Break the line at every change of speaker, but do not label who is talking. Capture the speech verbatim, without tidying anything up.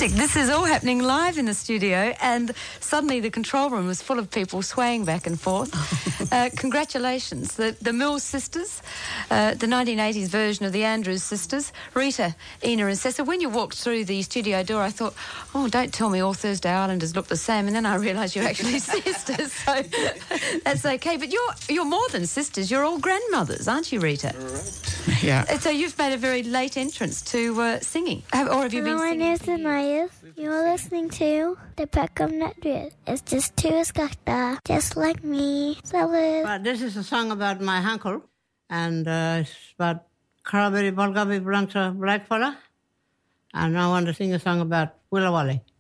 fantastic. This is all happening live in the studio, and suddenly the control room was full of people swaying back and forth. uh, congratulations. The, the Mills sisters, uh, the nineteen eighties version of the Andrews sisters, Rita, Ina and Sessa. When you walked through the studio door, I thought, oh, don't tell me all Thursday Islanders look the same, and then I realised you're actually sisters, so that's okay. But you're, you're more than sisters. You're all grandmothers, aren't you, Rita?
Right. Yeah.
So you've made a very late entrance to uh, singing. Have, or have you
Hello,
been
my
singing?
name's Anaya. You're listening to the Peckham Network. It's just two skakta, just like me. Salute.
But this is a song about my uncle, and uh, it's about Karaberi Bolgabi belongs to Blackfella, and I want to sing a song about Willawali.